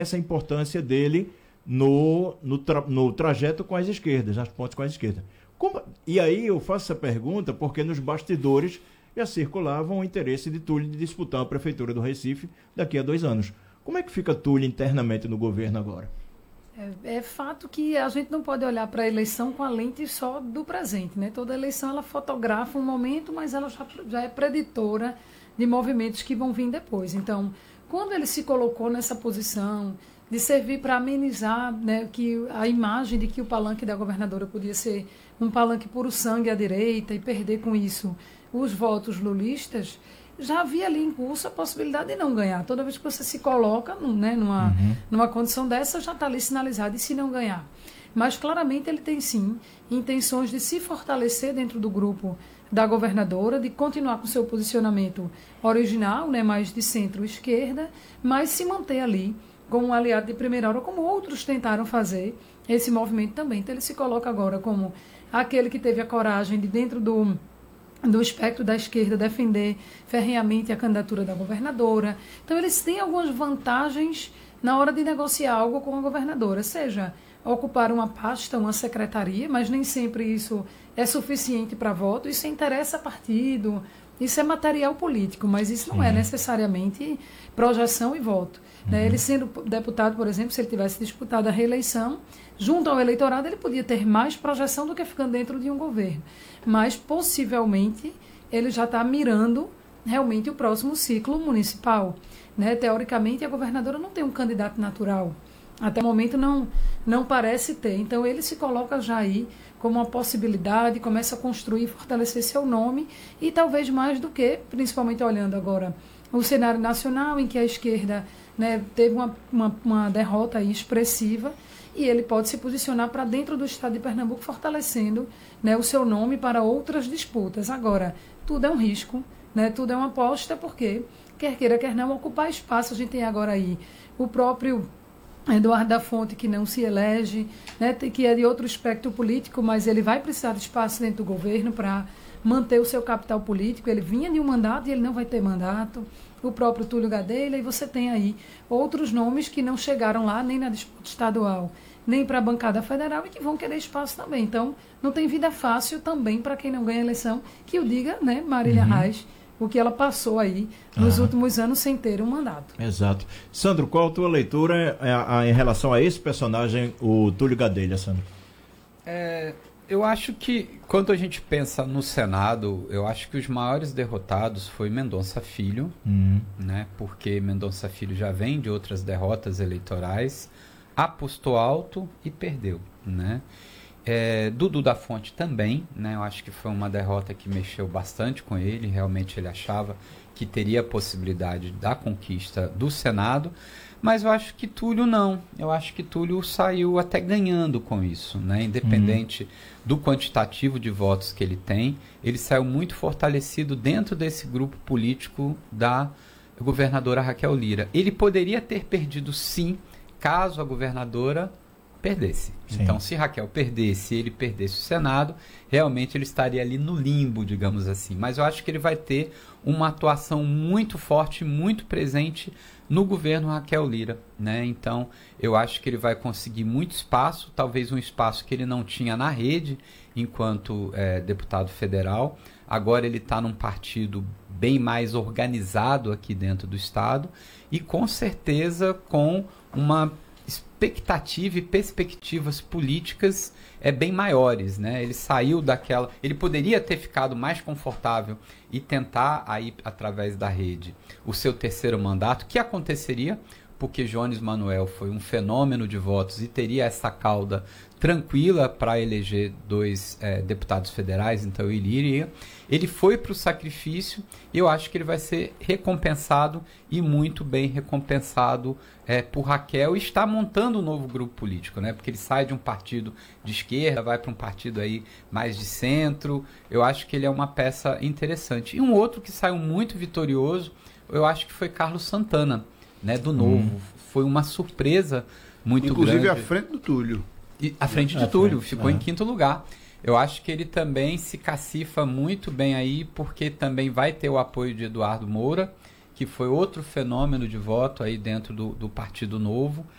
essa importância dele no trajeto com as esquerdas, nas pontes com as esquerdas. E aí eu faço essa pergunta porque nos bastidores já circulava o interesse de Túlio de disputar a prefeitura do Recife daqui a 2 anos. Como é que fica Túlio internamente no governo agora? É fato que a gente não pode olhar para a eleição com a lente só do presente, né? Toda eleição ela fotografa um momento, mas ela já é preditora de movimentos que vão vir depois. Então, quando ele se colocou nessa posição de servir para amenizar, né, que a imagem de que o palanque da governadora podia ser um palanque puro sangue à direita e perder com isso os votos lulistas, já havia ali em curso a possibilidade de não ganhar. Toda vez que você se coloca, né, numa condição dessa, já está ali sinalizado, e se não ganhar? Mas claramente ele tem sim intenções de se fortalecer dentro do grupo da governadora, de continuar com seu posicionamento original, né, mais de centro-esquerda, mas se manter ali como um aliado de primeira hora, como outros tentaram fazer esse movimento também. Então ele se coloca agora como aquele que teve a coragem de, dentro do espectro da esquerda, defender ferrenhamente a candidatura da governadora. Então eles têm algumas vantagens na hora de negociar algo com a governadora, seja ocupar uma pasta, uma secretaria, mas nem sempre isso é suficiente para voto. Isso interessa a partido, isso é material político, mas isso não é necessariamente projeção e voto. Né? Ele sendo deputado, por exemplo, se ele tivesse disputado a reeleição, junto ao eleitorado, ele podia ter mais projeção do que ficando dentro de um governo. Mas, possivelmente, ele já está mirando realmente o próximo ciclo municipal. Né? Teoricamente, a governadora não tem um candidato natural. Até o momento não parece ter. Então, ele se coloca já aí como uma possibilidade, começa a construir e fortalecer seu nome, e talvez mais do que, principalmente olhando agora o cenário nacional, em que a esquerda, né, teve uma derrota aí expressiva, e ele pode se posicionar para dentro do estado de Pernambuco, fortalecendo, né, o seu nome para outras disputas. Agora, tudo é um risco, né, tudo é uma aposta, porque, quer queira, quer não, ocupar espaço. A gente tem agora aí o próprio Eduardo da Fonte, que não se elege, né, que é de outro espectro político, mas ele vai precisar de espaço dentro do governo para manter o seu capital político. Ele vinha de um mandato e ele não vai ter mandato. O próprio Túlio Gadelha, e você tem aí outros nomes que não chegaram lá nem na disputa estadual, nem para a bancada federal, e que vão querer espaço também. Então, não tem vida fácil também para quem não ganha eleição, que o diga, né, Marília Reis, o que ela passou aí nos últimos anos sem ter um mandato. Exato. Sandro, qual a tua leitura em relação a esse personagem, o Túlio Gadelha, Sandro? Eu acho que, quando a gente pensa no Senado, eu acho que os maiores derrotados foi Mendonça Filho, né? Porque Mendonça Filho já vem de outras derrotas eleitorais, apostou alto e perdeu, né? Dudu da Fonte também, né? Eu acho que foi uma derrota que mexeu bastante com ele. Realmente ele achava que teria a possibilidade da conquista do Senado, mas eu acho que Túlio não. Eu acho que Túlio saiu até ganhando com isso, né? Independente do quantitativo de votos que ele tem, ele saiu muito fortalecido dentro desse grupo político da governadora Raquel Lira. Ele poderia ter perdido, sim, caso a governadora perdesse. Sim. Então, se Raquel perdesse, ele perdesse o Senado, realmente ele estaria ali no limbo, digamos assim. Mas eu acho que ele vai ter uma atuação muito forte, muito presente no governo Raquel Lira, né? Então, eu acho que ele vai conseguir muito espaço, talvez um espaço que ele não tinha na rede enquanto deputado federal. Agora ele está num partido bem mais organizado aqui dentro do estado e, com certeza, com uma expectativa e perspectivas políticas bem maiores, né? Ele saiu daquela... Ele poderia ter ficado mais confortável e tentar aí, através da rede, o seu terceiro mandato, que aconteceria, porque Jones Manoel foi um fenômeno de votos e teria essa cauda tranquila para eleger 2 deputados federais, então ele iria. Ele foi para o sacrifício e eu acho que ele vai ser recompensado, e muito bem recompensado por Raquel, e está montando um novo grupo político, né? Porque ele sai de um partido de esquerda, vai para um partido aí mais de centro. Eu acho que ele é uma peça interessante. E um outro que saiu muito vitorioso, eu acho que foi Carlos Santana, né, do Novo. Foi uma surpresa muito grande. Inclusive à frente do Túlio. À frente de Túlio, ficou em 5º lugar. Eu acho que ele também se cacifa muito bem aí, porque também vai ter o apoio de Eduardo Moura, que foi outro fenômeno de voto aí dentro do Partido Novo.